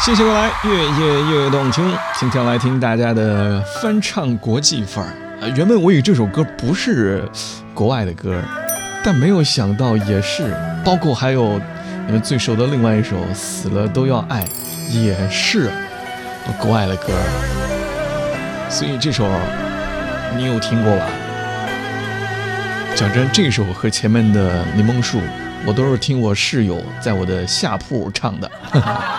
谢谢过来，越夜越动听。今天来听大家的翻唱国际范儿。原本我以为这首歌不是国外的歌，但没有想到也是。包括还有你们最熟的另外一首《死了都要爱》，也是国外的歌。所以这首你有听过吧？讲真，这首和前面的柠檬树，我都是听我室友在我的下铺唱的。